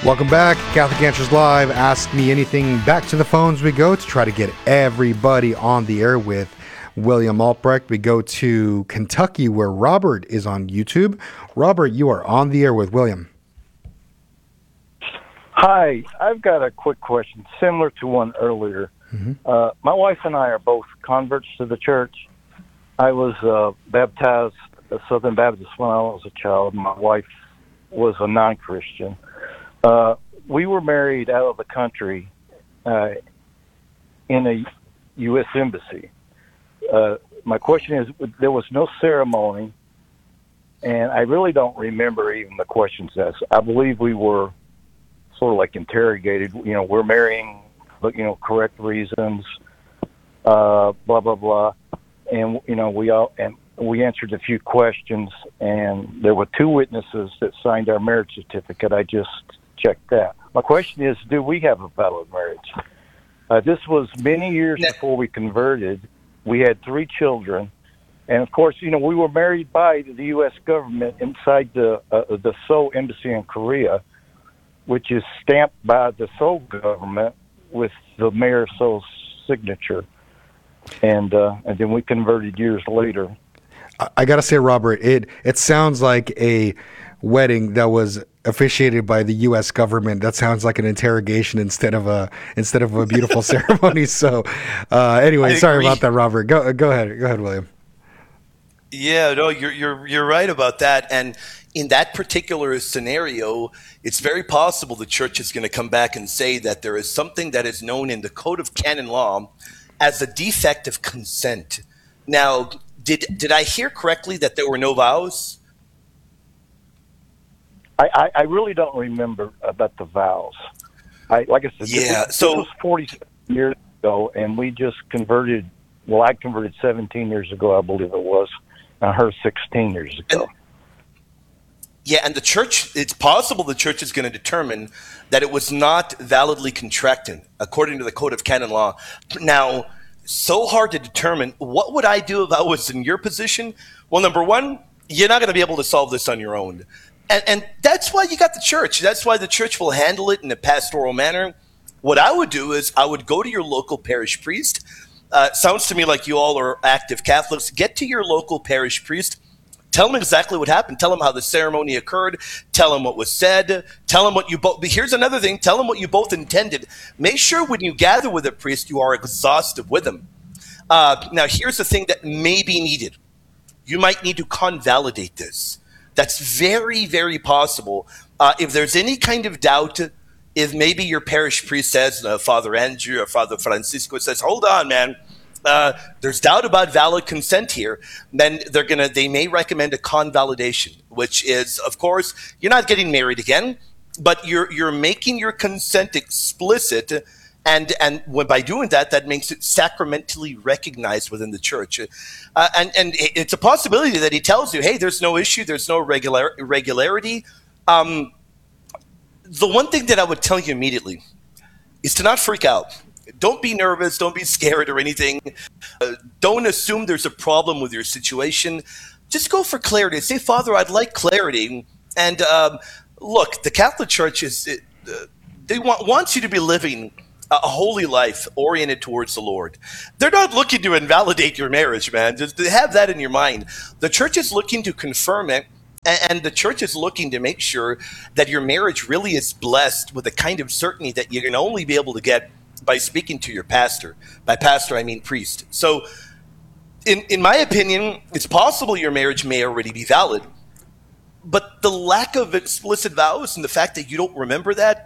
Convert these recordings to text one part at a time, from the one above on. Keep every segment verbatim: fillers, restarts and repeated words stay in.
Welcome back. Catholic Answers Live. Ask Me Anything. Back to the phones we go to try to get everybody on the air with William Albrecht. We go to Kentucky where Robert is on YouTube. Robert, you are on the air with William. Hi. I've got a quick question similar to one earlier. Mm-hmm. Uh, my wife and I are both converts to the church. I was uh, baptized at Southern Baptist when I was a child. My wife was a non-Christian. Uh, we were married out of the country uh, in a U S embassy. Uh, my question is, there was no ceremony, and I really don't remember even the questions asked. I believe we were sort of like interrogated. You know, we're marrying, but you know, correct reasons, uh, blah blah blah, and you know, we all and we answered a few questions, and there were two witnesses that signed our marriage certificate. I just checked that. My question is, do we have a valid marriage? Uh, this was many years no. before we converted. We had three children, and of course, you know, we were married by the U S government inside the uh, the Seoul Embassy in Korea, which is stamped by the Seoul government with the mayor of Seoul's signature, and uh, and then we converted years later. I, I gotta say, Robert, it it sounds like a wedding that was officiated by the U S government. That sounds like an interrogation instead of a instead of a beautiful ceremony. So, uh, anyway, sorry about that, Robert. Go go ahead, go ahead, William. Yeah, no, you're you're you're right about that. And in that particular scenario, it's very possible the church is going to come back and say that there is something that is known in the Code of Canon Law as a defect of consent. Now, did did I hear correctly that there were no vows? I, I, I really don't remember about the vows. I like I said, yeah. This, so this was forty years ago, and we just converted. Well, I converted seventeen years ago, I believe it was, and her sixteen years ago. And, yeah, and the church. It's possible the church is going to determine that it was not validly contracted according to the Code of Canon Law. Now, so hard to determine. What would I do if I was in your position? Well, number one, you're not going to be able to solve this on your own. And, and that's why you got the church. That's why the church will handle it in a pastoral manner. What I would do is I would go to your local parish priest. Uh, sounds to me like you all are active Catholics. Get to your local parish priest. Tell him exactly what happened. Tell him how the ceremony occurred. Tell him what was said. Tell him what you both. Here's another thing. Tell him what you both intended. Make sure when you gather with a priest, you are exhaustive with him. Uh, now, here's the thing that may be needed. You might need to convalidate this. That's very, very possible. Uh, if there's any kind of doubt, if maybe your parish priest says, uh, Father Andrew or Father Francisco says, hold on, man, uh, there's doubt about valid consent here, then they're gonna, they may recommend a convalidation, which is, of course, you're not getting married again, but you're you're making your consent explicit. And and when, by doing that, that makes it sacramentally recognized within the church. Uh, and, and it's a possibility that he tells you, hey, there's no issue, there's no regular, irregularity. Um, the one thing that I would tell you immediately is to not freak out. Don't be nervous, don't be scared or anything. Uh, don't assume there's a problem with your situation. Just go for clarity. Say, Father, I'd like clarity. And um, look, the Catholic Church is, uh, they want wants you to be living a holy life oriented towards the Lord. They're not looking to invalidate your marriage, man. Just have that in your mind. The church is looking to confirm it, and the church is looking to make sure that your marriage really is blessed with a kind of certainty that you can only be able to get by speaking to your pastor. By pastor, I mean priest. So, in, in my opinion, it's possible your marriage may already be valid, but the lack of explicit vows and the fact that you don't remember that,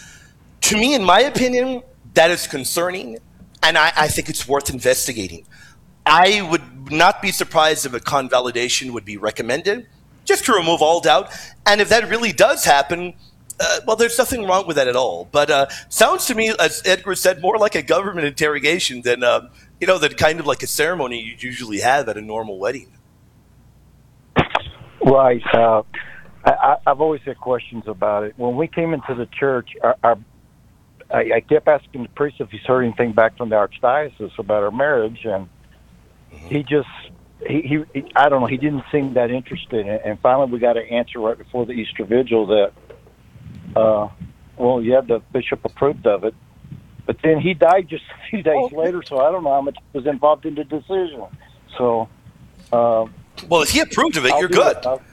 to me, in my opinion, that is concerning, and I, I think it's worth investigating. I would not be surprised if a convalidation would be recommended, just to remove all doubt. And if that really does happen, uh, well, there's nothing wrong with that at all. But uh, sounds to me, as Edgar said, more like a government interrogation than, uh, you know, than kind of like a ceremony you usually have at a normal wedding. Right. Uh, I, I've always had questions about it. When we came into the church, our, our I, I kept asking the priest if he's heard anything back from the archdiocese about our marriage, and he just, he, he, he I don't know, he didn't seem that interested. And finally, we got an answer right before the Easter Vigil that uh, well, yeah, the bishop approved of it, but then he died just a few days later, so I don't know how much was involved in the decision. So, uh, well, if he approved of it, I'll you're do good. it. I'll-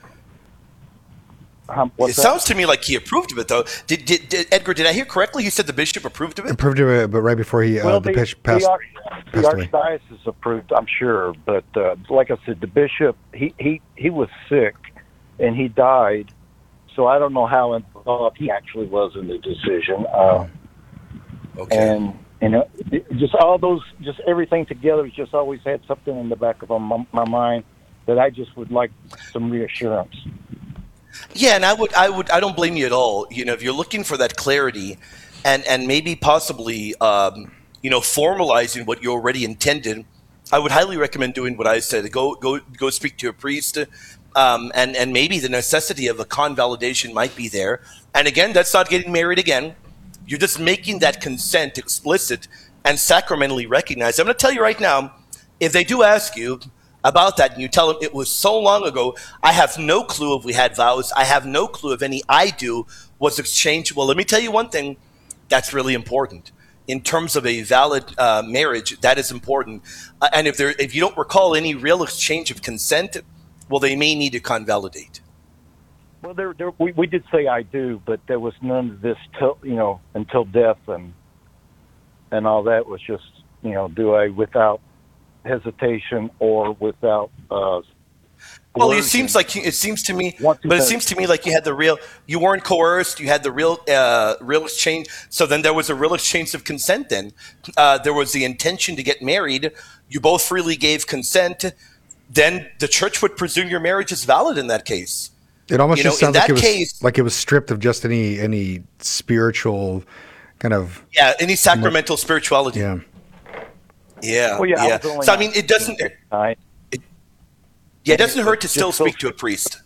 Um, It what's that? sounds to me like he approved of it, though. Did, did, did Edgar? Did I hear correctly? He said the bishop approved of it. Approved of it, but right before he uh, Well, the the, pitch the, passed, arch, the passed away. archdiocese approved, I'm sure, but uh, like I said, the bishop he, he he was sick and he died, so I don't know how involved he actually was in the decision. Uh, Okay. and you know, it- just all those, just everything together, just always had something in the back of my, my mind that I just would like some reassurance. Yeah, and I would, I would, I don't blame you at all. You know, if you're looking for that clarity, and and maybe possibly, um, you know, formalizing what you already intended, I would highly recommend doing what I said. Go, go, go speak to a priest, um, and and maybe the necessity of a convalidation might be there. And again, that's not getting married again. You're just making that consent explicit and sacramentally recognized. I'm going to tell you right now, if they do ask you about that and you tell them it was so long ago, I have no clue if we had vows. I have no clue if any I do was exchanged. Well, let me tell you one thing that's really important. In terms of a valid uh, marriage, that is important. Uh, and if there, if you don't recall any real exchange of consent, well, they may need to convalidate. Well, there, there, we, we did say I do, but there was none of this, till, you know, until death and and all that was just, you know, do I without hesitation or without. Uh, Well, it coercion. seems like you, it seems to me, Once you but it said- seems to me like you had the real. You weren't coerced. You had the real, uh, real exchange. So then there was a real exchange of consent. Then uh, there was the intention to get married. You both freely gave consent. Then the church would presume your marriage is valid in that case. It almost You know, just in sounds like that it was case- like it was stripped of just any any spiritual kind of Yeah, any sacramental spirituality. yeah. Yeah, Well, yeah, I yeah. was only So I mean, it doesn't. I, Yeah, it doesn't hurt to Just still so- speak to a priest.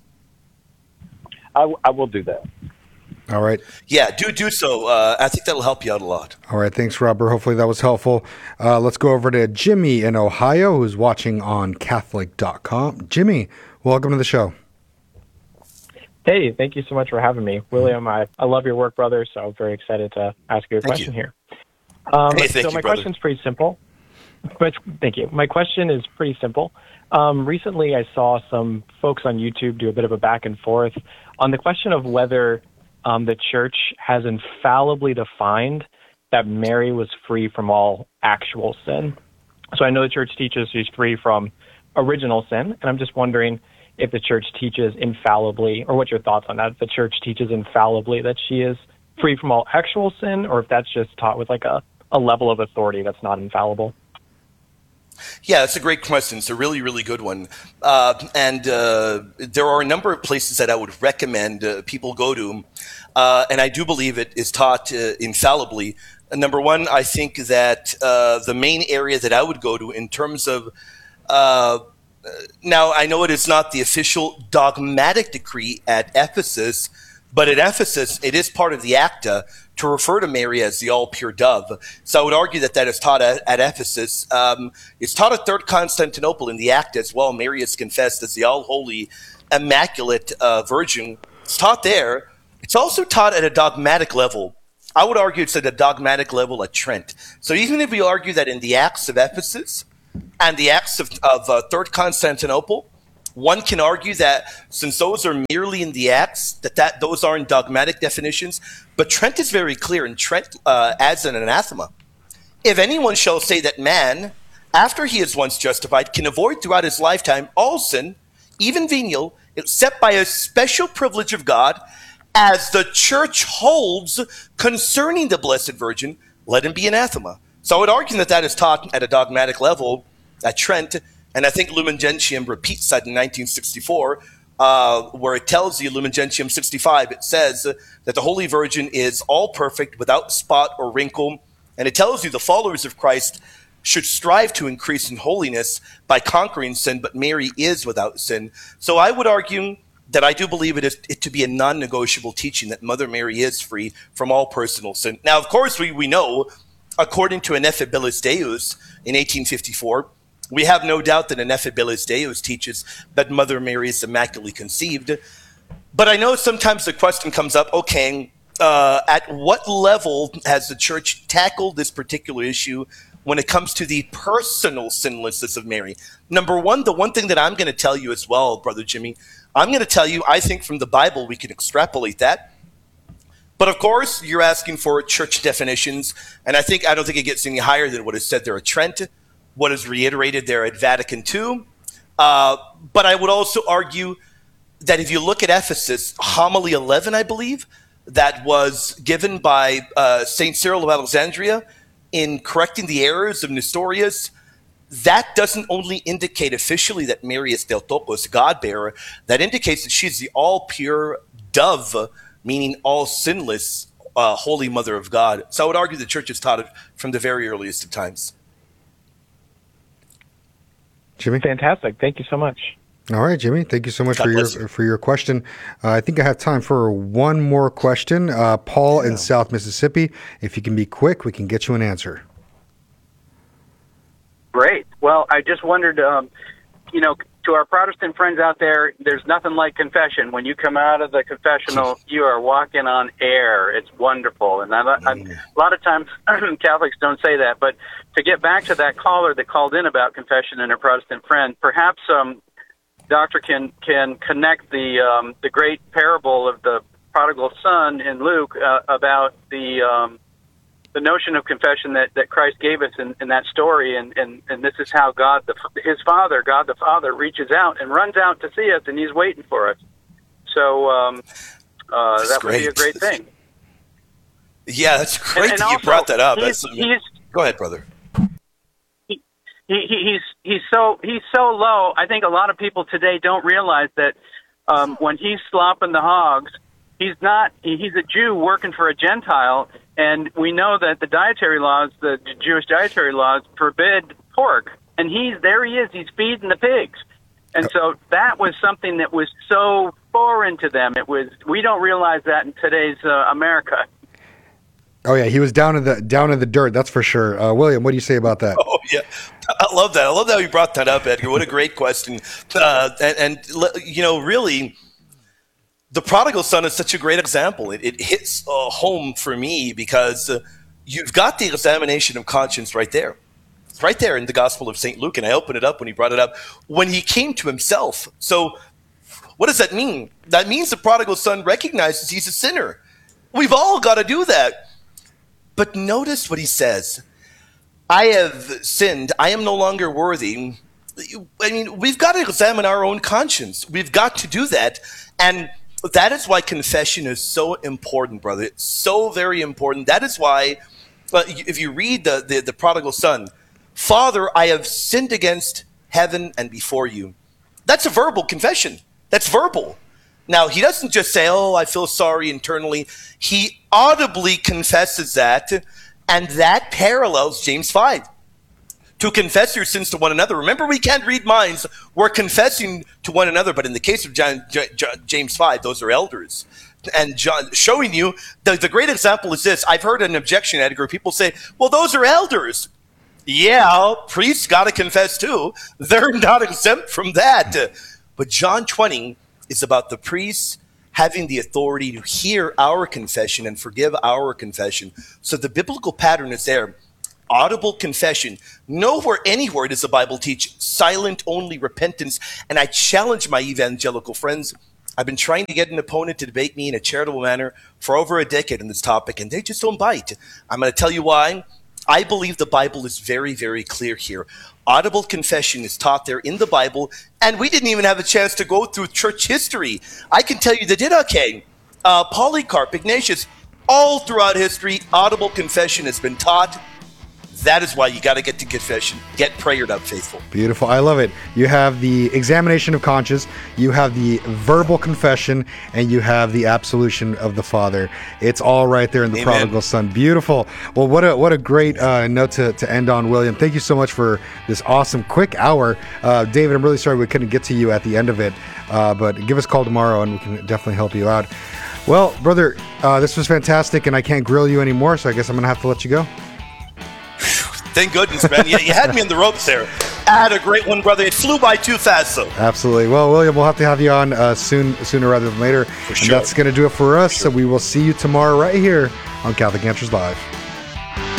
I, w- I will do that. All right. Yeah, do do so. Uh, I think that'll help you out a lot. All right. Thanks, Robert. Hopefully that was helpful. Uh, let's go over to Jimmy in Ohio, who's watching on Catholic dot com. Jimmy, welcome to the show. Hey, thank you so much for having me. William, I, I love your work, brother, so I'm very excited to ask you a Thank question you. here. Um, Hey, thank so you, my brother. question's pretty simple. But, thank you. My question is pretty simple. Um, recently, I saw some folks on YouTube do a bit of a back and forth on the question of whether um, the church has infallibly defined that Mary was free from all actual sin. So I know the church teaches she's free from original sin, and I'm just wondering if the church teaches infallibly, or what your thoughts on that, if the church teaches infallibly that she is free from all actual sin, or if that's just taught with like a, a level of authority that's not infallible. Yeah, that's a great question. It's a really, really good one. Uh, and uh, there are a number of places that I would recommend uh, people go to. Uh, and I do believe it is taught uh, infallibly. Uh, number one, I think that uh, the main area that I would go to in terms of uh, now, I know it is not the official dogmatic decree at Ephesus, but at Ephesus, it is part of the Acta to refer to Mary as the all-pure dove. So I would argue that that is taught at, at Ephesus. Um, it's taught at Third Constantinople in the Acta as well. Mary is confessed as the all-holy, immaculate uh, virgin. It's taught there. It's also taught at a dogmatic level. I would argue it's at a dogmatic level at Trent. So even if we argue that in the Acts of Ephesus and the Acts of, of uh, Third Constantinople, one can argue that since those are merely in the Acts, that, that those aren't dogmatic definitions. But Trent is very clear, and Trent uh, adds an anathema. If anyone shall say that man, after he is once justified, can avoid throughout his lifetime all sin, even venial, except by a special privilege of God, as the church holds concerning the Blessed Virgin, let him be anathema. So I would argue that that is taught at a dogmatic level at Trent, and I think Lumen Gentium repeats that in nineteen sixty-four, uh, where it tells you, Lumen Gentium sixty-five, it says that the Holy Virgin is all perfect, without spot or wrinkle, and it tells you the followers of Christ should strive to increase in holiness by conquering sin, but Mary is without sin. So I would argue that I do believe it, is, it to be a non-negotiable teaching that Mother Mary is free from all personal sin. Now, of course, we, we know, according to Ineffabilis Deus in eighteen fifty-four, we have no doubt that Ineffabilis Deus teaches that Mother Mary is immaculately conceived. But I know sometimes the question comes up, okay, uh, at what level has the church tackled this particular issue when it comes to the personal sinlessness of Mary? Number one, the one thing that I'm going to tell you as well, Brother Jimmy, I'm going to tell you, I think from the Bible we can extrapolate that. But of course, you're asking for church definitions, and I think I don't think it gets any higher than what is said there at Trent, what is reiterated there at Vatican Two. Uh, but I would also argue that if you look at Ephesus, homily eleven, I believe, that was given by uh, Saint Cyril of Alexandria in correcting the errors of Nestorius, that doesn't only indicate officially that Mary is Theotokos, God-bearer, that indicates that she's the all-pure dove, meaning all sinless, uh, Holy Mother of God. So I would argue the church has taught it from the very earliest of times. Jimmy? Fantastic. Thank you so much. All right, Jimmy. Thank you so much God for your bless you. for your question. Uh, I think I have time for one more question. Uh, Paul in South Mississippi, if you can be quick, we can get you an answer. Great. Well, I just wondered, um, you know, to our Protestant friends out there, there's nothing like confession. When you come out of the confessional, you are walking on air. It's wonderful. And I, I, a lot of times Catholics don't say that. But to get back to that caller that called in about confession and a Protestant friend, perhaps um, Doctor can can connect the um, the great parable of the prodigal son in Luke uh, about the um, the notion of confession that, that Christ gave us in, in that story, and, and, and this is how God, the, his Father, God the Father, reaches out and runs out to see us, and he's waiting for us. So um, uh, that would be a great thing. Yeah, that's great and, and that also, you brought that up. He's, That's, he's, go ahead, brother. he, he, he's he's so he's so low. I think a lot of people today don't realize that um, when he's slopping the hogs, he's not. He's a Jew working for a Gentile. And we know that the dietary laws, the Jewish dietary laws, forbid pork. And he's there he is, he's feeding the pigs. And so that was something that was so foreign to them. It was we don't realize that in today's uh, America. Oh yeah, he was down in the down in the dirt, that's for sure. Uh, William, what do you say about that? Oh yeah, I love that. I love how you brought that up, Edgar. What a great question. Uh, and, and you know, really, the prodigal son is such a great example. It, it hits uh, home for me because uh, you've got the examination of conscience right there. It's right there in the Gospel of Saint Luke, and I opened it up when he brought it up, when he came to himself. So what does that mean? That means the prodigal son recognizes he's a sinner. We've all got to do that. But notice what he says. I have sinned. I am no longer worthy. I mean, we've got to examine our own conscience. We've got to do that. And that is why confession is so important, brother. It's so very important. That is why, uh, if you read the, the, the prodigal son, Father, I have sinned against heaven and before you. That's a verbal confession. That's verbal. Now, he doesn't just say, oh, I feel sorry internally. He audibly confesses that, and that parallels James five. To confess your sins to one another. Remember, we can't read minds. We're confessing to one another, but in the case of John, J, J, James five, those are elders. And John, showing you, the, the great example is this. I've heard an objection, Edgar. People say, well, those are elders. Yeah, priests got to confess too. They're not exempt from that. But John twenty is about the priests having the authority to hear our confession and forgive our confession. So the biblical pattern is there. Audible confession. Nowhere, anywhere does the Bible teach silent only repentance. And I challenge my evangelical friends. I've been trying to get an opponent to debate me in a charitable manner for over a decade on this topic, and they just don't bite. I'm going to tell you why. I believe the Bible is very, very clear here. Audible confession is taught there in the Bible, and we didn't even have a chance to go through church history. I can tell you the Didache, uh, Polycarp, Ignatius, all throughout history, audible confession has been taught. That is why you got to get to confession. Get prayered up, faithful. Beautiful. I love it. You have the examination of conscience, you have the verbal confession, and you have the absolution of the Father. It's all right there in the Amen. Prodigal Son. Beautiful. Well, what a what a great uh, note to, to end on, William. Thank you so much for this awesome quick hour. Uh, David, I'm really sorry we couldn't get to you at the end of it, uh, but give us a call tomorrow and we can definitely help you out. Well, brother, uh, this was fantastic, and I can't grill you anymore, so I guess I'm going to have to let you go. Thank goodness, man. You, you had me in the ropes there. had a great one, brother. It flew by too fast, though. Absolutely. Well, William, we'll have to have you on uh, soon, sooner rather than later. For and sure. that's going to do it for us. So we will see you tomorrow right here on Catholic Answers Live.